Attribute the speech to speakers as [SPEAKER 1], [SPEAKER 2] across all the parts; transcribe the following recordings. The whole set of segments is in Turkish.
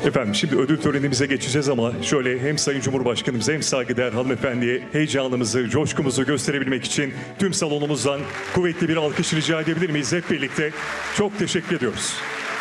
[SPEAKER 1] Efendim şimdi ödül törenimize geçeceğiz ama şöyle hem Sayın Cumhurbaşkanımıza hem saygıdeğer hanımefendiye heyecanımızı, coşkumuzu gösterebilmek için tüm salonumuzdan kuvvetli bir alkış rica edebilir miyiz hep birlikte? Çok teşekkür ediyoruz.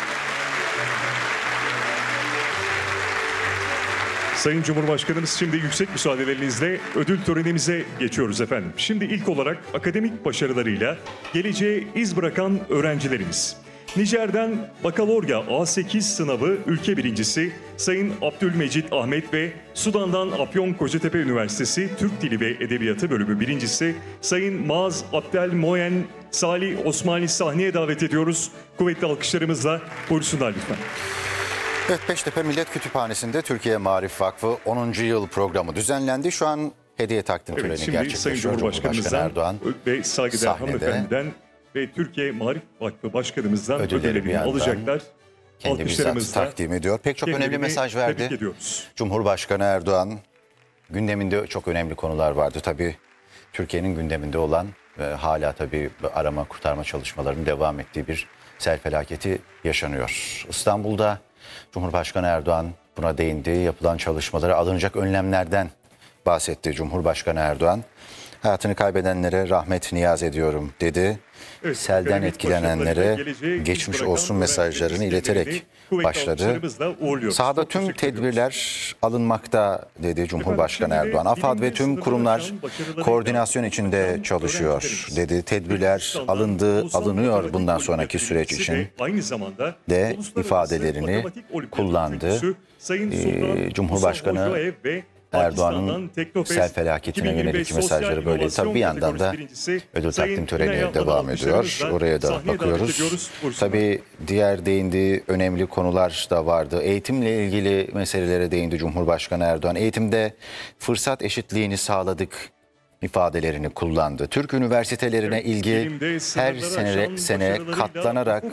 [SPEAKER 1] Sayın Cumhurbaşkanımız, şimdi yüksek müsaadelerinizle ödül törenimize geçiyoruz efendim. Şimdi ilk olarak akademik başarılarıyla geleceğe iz bırakan öğrencilerimiz. Nijer'den Bakalorya A8 sınavı ülke birincisi Sayın Abdülmecit Ahmet ve Sudan'dan Afyonkarahisar Üniversitesi Türk Dili ve Edebiyatı bölümü birincisi Sayın Maaz Abdelmoyen Salih Osmani sahneye davet ediyoruz. Kuvvetli alkışlarımızla buyursunlar lütfen.
[SPEAKER 2] Evet, Beştepe Millet Kütüphanesi'nde Türkiye Maarif Vakfı 10. yıl programı düzenlendi. Şu an hediye takdim töreni
[SPEAKER 1] Şimdi Sayın
[SPEAKER 2] gerçekleşiyor.
[SPEAKER 1] Cumhurbaşkanımızdan
[SPEAKER 2] Erdoğan
[SPEAKER 1] ve saygıdeğer
[SPEAKER 2] sahnede
[SPEAKER 1] hanımefendiden ve Türkiye Maarif Vakfı Başkanımızdan ödüllerini alacaklar.
[SPEAKER 2] kendi bizzat takdim ediyor. Pek çok önemli mesaj verdi. Cumhurbaşkanı Erdoğan, gündeminde çok önemli konular vardı. Tabii Türkiye'nin gündeminde olan ve hala tabii arama kurtarma çalışmalarının devam ettiği bir sel felaketi yaşanıyor. İstanbul'da Cumhurbaşkanı Erdoğan buna değindi. Yapılan çalışmalara alınacak önlemlerden bahsetti Cumhurbaşkanı Erdoğan. Hayatını kaybedenlere rahmet niyaz ediyorum dedi.
[SPEAKER 1] Evet,
[SPEAKER 2] selden etkilenenlere geçmiş olsun mesajlarını ileterek başladı. Sahada tüm tedbirler alınmakta dedi Cumhurbaşkanı Erdoğan. AFAD ve tüm kurumlar koordinasyon içinde çalışıyor dedi. Tedbirler alınıyor bundan sonraki süreç için de ifadelerini kullandı. Cumhurbaşkanı Erdoğan'ın sel felaketine yönelik mesajları böyle. Tabii bir yandan da ödül takdim töreni devam ediyor. Oraya da bakıyoruz. Tabii diğer değindiği önemli konular da vardı. Eğitimle ilgili meselelere değindi Cumhurbaşkanı Erdoğan. Eğitimde fırsat eşitliğini sağladık ifadelerini kullandı. Türk üniversitelerine ilgi her sene katlanarak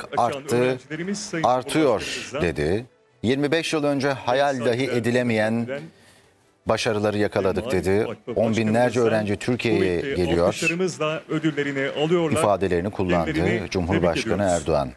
[SPEAKER 2] artıyor dedi. 25 yıl önce hayal dahi edilemeyen başarıları yakaladık dedi. On binlerce öğrenci Türkiye'ye geliyor. İfadelerini kullandı Cumhurbaşkanı Erdoğan.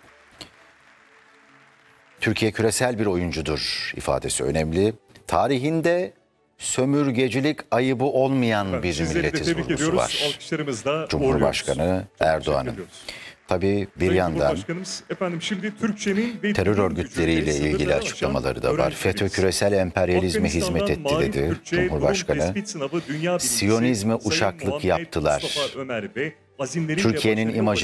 [SPEAKER 2] Türkiye küresel bir oyuncudur ifadesi önemli. Tarihinde sömürgecilik ayıbı olmayan bir milletiz vurgusu var Cumhurbaşkanı Erdoğan'ın. Tabii bir yandan terör örgütleriyle ilgili açıklamaları da var. FETÖ küresel emperyalizme hizmet etti dedi Cumhurbaşkanı. Siyonizme uşaklık yaptılar. Türkiye'nin imajı